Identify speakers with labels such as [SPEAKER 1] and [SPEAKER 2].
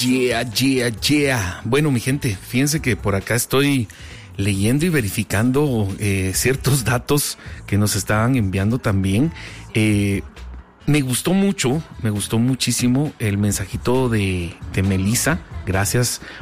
[SPEAKER 1] Yeah. Bueno, mi gente, fíjense que por acá estoy leyendo y verificando ciertos datos que nos estaban enviando también. Me gustó muchísimo el mensajito de Melissa. Gracias